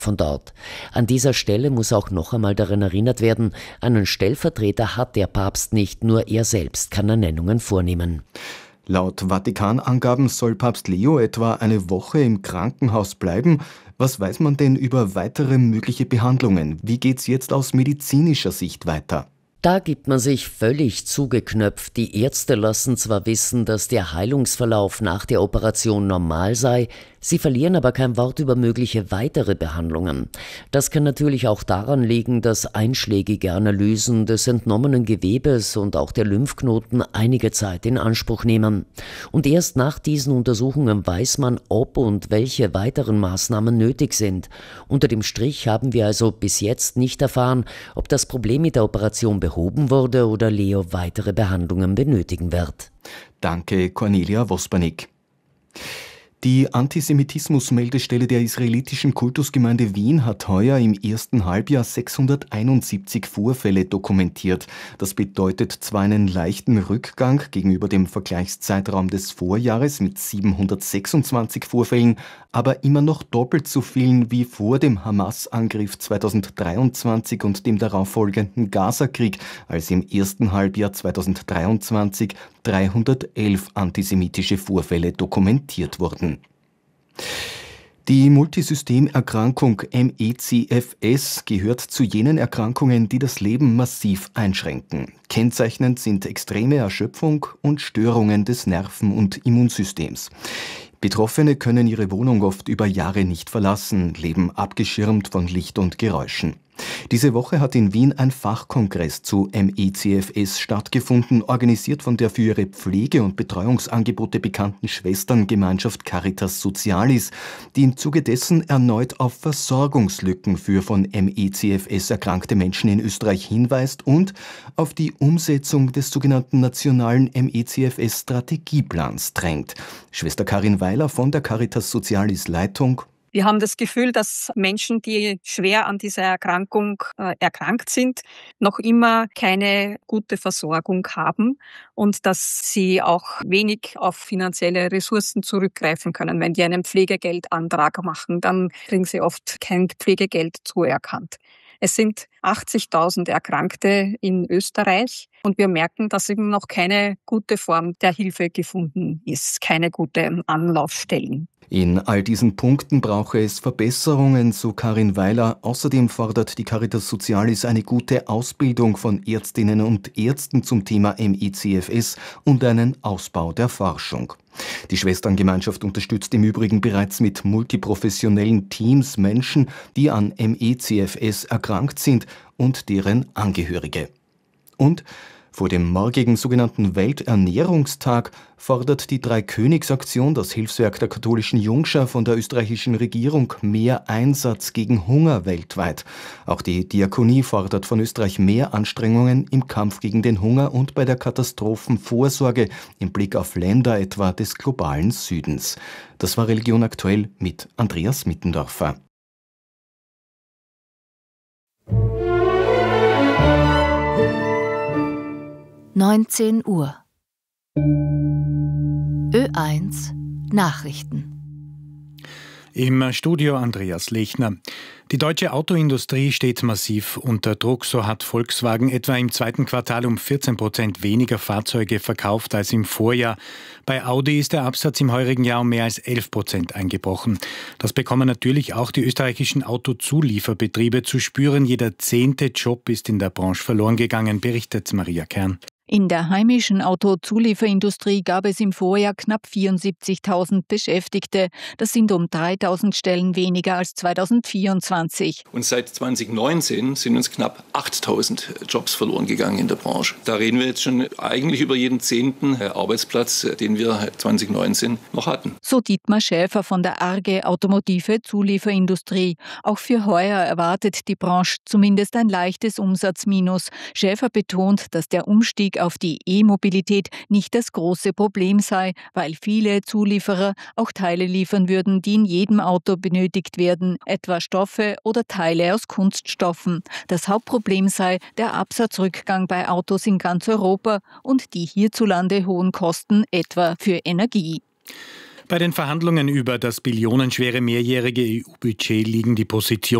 von dort. An dieser Stelle muss auch noch einmal daran erinnert werden, einen Stellvertreter hat der Papst nicht, nur er selbst kann Ernennungen vornehmen. Laut Vatikanangaben soll Papst Leo etwa eine Woche im Krankenhaus bleiben. Was weiß man denn über weitere mögliche Behandlungen? Wie geht's jetzt aus medizinischer Sicht weiter? Da gibt man sich völlig zugeknöpft. Die Ärzte lassen zwar wissen, dass der Heilungsverlauf nach der Operation normal sei, sie verlieren aber kein Wort über mögliche weitere Behandlungen. Das kann natürlich auch daran liegen, dass einschlägige Analysen des entnommenen Gewebes und auch der Lymphknoten einige Zeit in Anspruch nehmen. Und erst nach diesen Untersuchungen weiß man, ob und welche weiteren Maßnahmen nötig sind. Unter dem Strich haben wir also bis jetzt nicht erfahren, ob das Problem mit der Operation behoben wurde oder Leo weitere Behandlungen benötigen wird. Danke, Cornelia Wospernick. Die Antisemitismus-Meldestelle der israelitischen Kultusgemeinde Wien hat heuer im ersten Halbjahr 671 Vorfälle dokumentiert. Das bedeutet zwar einen leichten Rückgang gegenüber dem Vergleichszeitraum des Vorjahres mit 726 Vorfällen, aber immer noch doppelt so vielen wie vor dem Hamas-Angriff 2023 und dem darauffolgenden Gaza-Krieg, als im ersten Halbjahr 2023 311 antisemitische Vorfälle dokumentiert wurden. Die Multisystemerkrankung MECFS gehört zu jenen Erkrankungen, die das Leben massiv einschränken. Kennzeichnend sind extreme Erschöpfung und Störungen des Nerven- und Immunsystems. Betroffene können ihre Wohnung oft über Jahre nicht verlassen, leben abgeschirmt von Licht und Geräuschen. Diese Woche hat in Wien ein Fachkongress zu MECFS stattgefunden, organisiert von der für ihre Pflege- und Betreuungsangebote bekannten Schwesterngemeinschaft Caritas Socialis, die im Zuge dessen erneut auf Versorgungslücken für von MECFS erkrankte Menschen in Österreich hinweist und auf die Umsetzung des sogenannten nationalen MECFS-Strategieplans drängt. Schwester Karin Weiler von der Caritas Socialis Leitung: Wir haben das Gefühl, dass Menschen, die schwer an dieser Erkrankung erkrankt sind, noch immer keine gute Versorgung haben und dass sie auch wenig auf finanzielle Ressourcen zurückgreifen können. Wenn die einen Pflegegeldantrag machen, dann kriegen sie oft kein Pflegegeld zuerkannt. Es sind 80.000 Erkrankte in Österreich und wir merken, dass eben noch keine gute Form der Hilfe gefunden ist, keine guten Anlaufstellen. In all diesen Punkten brauche es Verbesserungen, so Karin Weiler. Außerdem fordert die Caritas Socialis eine gute Ausbildung von Ärztinnen und Ärzten zum Thema MECFS und einen Ausbau der Forschung. Die Schwesterngemeinschaft unterstützt im Übrigen bereits mit multiprofessionellen Teams Menschen, die an MECFS erkrankt sind und deren Angehörige. Und vor dem morgigen sogenannten Welternährungstag fordert die Dreikönigsaktion, das Hilfswerk der katholischen Jungschar, von der österreichischen Regierung mehr Einsatz gegen Hunger weltweit. Auch die Diakonie fordert von Österreich mehr Anstrengungen im Kampf gegen den Hunger und bei der Katastrophenvorsorge im Blick auf Länder etwa des globalen Südens. Das war Religion aktuell mit Andreas Mittendorfer. (19 Uhr) Ö1 Nachrichten. Im Studio Andreas Lechner. Die deutsche Autoindustrie steht massiv unter Druck. So hat Volkswagen etwa im zweiten Quartal um 14% weniger Fahrzeuge verkauft als im Vorjahr. Bei Audi ist der Absatz im heurigen Jahr um mehr als 11% eingebrochen. Das bekommen natürlich auch die österreichischen Autozulieferbetriebe zu spüren. Jeder 10. Job ist in der Branche verloren gegangen, berichtet Maria Kern. In der heimischen Autozulieferindustrie gab es im Vorjahr knapp 74.000 Beschäftigte. Das sind um 3.000 Stellen weniger als 2024. Und seit 2019 sind uns knapp 8.000 Jobs verloren gegangen in der Branche. Da reden wir jetzt schon eigentlich über jeden 10. Arbeitsplatz, den wir 2019 noch hatten. So Dietmar Schäfer von der ARGE Automotive Zulieferindustrie. Auch für heuer erwartet die Branche zumindest ein leichtes Umsatzminus. Schäfer betont, dass der Umstieg auf die E-Mobilität nicht das große Problem sei, weil viele Zulieferer auch Teile liefern würden, die in jedem Auto benötigt werden, etwa Stoffe oder Teile aus Kunststoffen. Das Hauptproblem sei der Absatzrückgang bei Autos in ganz Europa und die hierzulande hohen Kosten, etwa für Energie. Bei den Verhandlungen über das billionenschwere mehrjährige EU-Budget liegen die Positionen